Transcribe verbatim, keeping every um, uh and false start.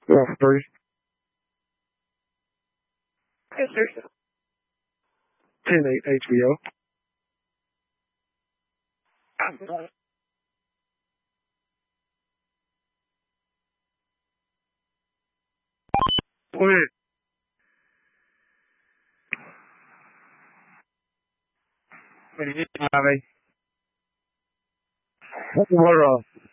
Uh, three. Yes, sir. ten eight H B O. Go ahead. What, uh,